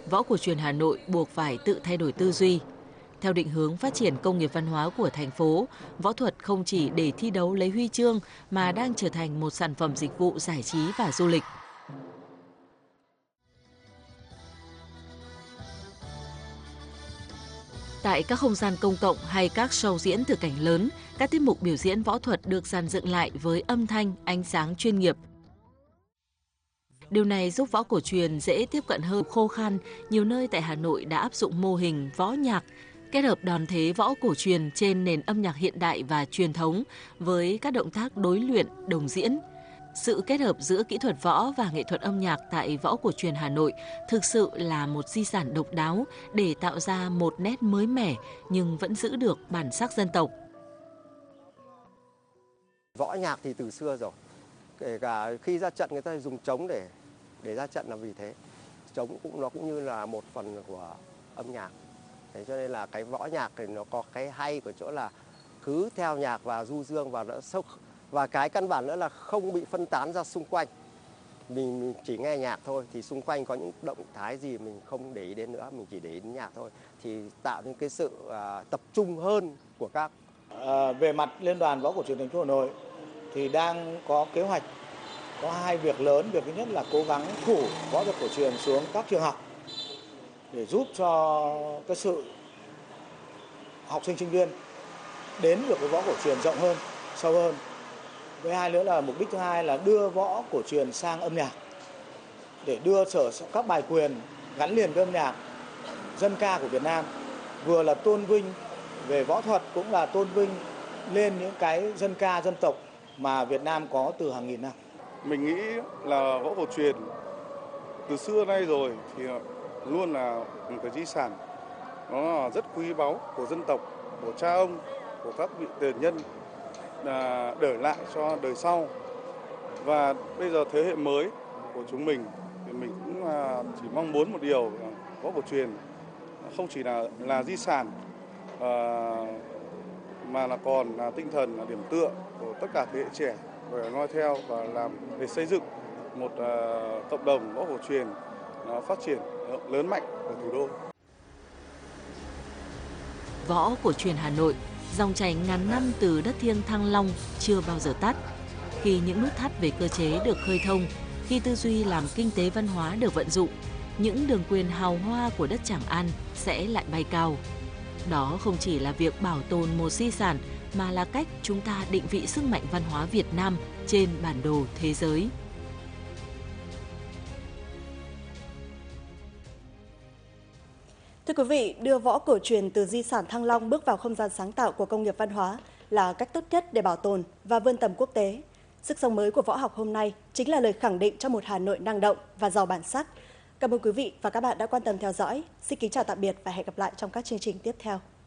Võ cổ truyền Hà Nội buộc phải tự thay đổi tư duy. Theo định hướng phát triển công nghiệp văn hóa của thành phố, võ thuật không chỉ để thi đấu lấy huy chương mà đang trở thành một sản phẩm dịch vụ giải trí và du lịch. Tại các không gian công cộng hay các show diễn thực cảnh lớn, các tiết mục biểu diễn võ thuật được dàn dựng lại với âm thanh, ánh sáng chuyên nghiệp. Điều này giúp võ cổ truyền dễ tiếp cận hơn. Khô khan, nhiều nơi tại Hà Nội đã áp dụng mô hình võ nhạc, kết hợp đòn thế võ cổ truyền trên nền âm nhạc hiện đại và truyền thống với các động tác đối luyện, đồng diễn. Sự kết hợp giữa kỹ thuật võ và nghệ thuật âm nhạc tại Võ cổ truyền Hà Nội thực sự là một di sản độc đáo để tạo ra một nét mới mẻ nhưng vẫn giữ được bản sắc dân tộc. Võ nhạc thì từ xưa rồi, kể cả khi ra trận người ta dùng trống để ra trận là vì thế. Trống nó cũng như là một phần của âm nhạc. Thế cho nên là cái võ nhạc thì nó có cái hay của chỗ là cứ theo nhạc và du dương và nó sâu. Và cái căn bản nữa là không bị phân tán ra xung quanh. Mình chỉ nghe nhạc thôi, thì xung quanh có những động thái gì mình không để ý đến nữa, mình chỉ để ý đến nhạc thôi. Thì tạo nên cái sự tập trung hơn của các. Về mặt Liên đoàn Võ cổ truyền thành phố Hà Nội thì đang có kế hoạch, có hai việc lớn. Việc thứ nhất là cố gắng phủ võ thuật cổ truyền xuống các trường học để giúp cho cái sự học sinh sinh viên đến được với võ cổ truyền rộng hơn, sâu hơn. Với hai nữa là mục đích thứ hai là đưa võ cổ truyền sang âm nhạc để đưa các bài quyền gắn liền với âm nhạc dân ca của Việt Nam, vừa là tôn vinh về võ thuật cũng là tôn vinh lên những cái dân ca dân tộc mà Việt Nam có từ hàng nghìn năm. Mình nghĩ là võ cổ truyền từ xưa nay rồi thì luôn là một cái di sản, nó là rất quý báu của dân tộc, của cha ông, của các vị tiền nhân để lại cho đời sau. Và bây giờ thế hệ mới của chúng mình thì mình cũng chỉ mong muốn một điều, võ cổ truyền không chỉ là di sản mà là còn là tinh thần, là điểm tựa của tất cả thế hệ trẻ để noi theo và làm để xây dựng một cộng đồng võ cổ truyền phát triển lớn mạnh ở thủ đô. Võ cổ truyền Hà Nội, dòng chảy ngàn năm từ đất thiêng Thăng Long chưa bao giờ tắt. Khi những nút thắt về cơ chế được khơi thông, khi tư duy làm kinh tế văn hóa được vận dụng, những đường quyền hào hoa của đất Tràng An sẽ lại bay cao. Đó không chỉ là việc bảo tồn một di sản, mà là cách chúng ta định vị sức mạnh văn hóa Việt Nam trên bản đồ thế giới. Thưa quý vị, đưa võ cổ truyền từ di sản Thăng Long bước vào không gian sáng tạo của công nghiệp văn hóa là cách tốt nhất để bảo tồn và vươn tầm quốc tế. Sức sống mới của võ học hôm nay chính là lời khẳng định cho một Hà Nội năng động và giàu bản sắc. Cảm ơn quý vị và các bạn đã quan tâm theo dõi. Xin kính chào tạm biệt và hẹn gặp lại trong các chương trình tiếp theo.